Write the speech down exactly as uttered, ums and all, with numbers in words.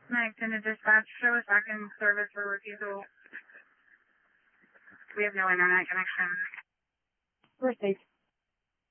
Mike, can the dispatch show us back in service for refusal? We have no internet connection. First stage.